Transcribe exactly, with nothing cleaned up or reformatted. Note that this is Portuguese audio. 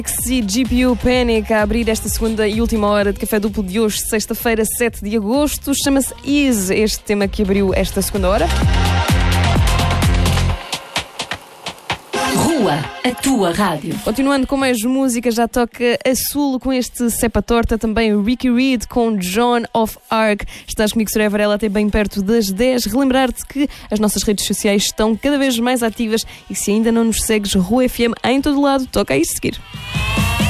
E G P U Panic a abrir esta segunda e última hora de Café Duplo de hoje, sexta-feira, sete de agosto. Chama-se Ease, este tema que abriu esta segunda hora. Rua, a tua rádio. Continuando com mais música, já toca a Sul com este Cepa Torta, também Ricky Reed com John of Arc. Estás comigo, Soraya Varela, até bem perto das dez. Relembrar-te que as nossas redes sociais estão cada vez mais ativas e se ainda não nos segues, Rua F M em todo lado, toca aí seguir.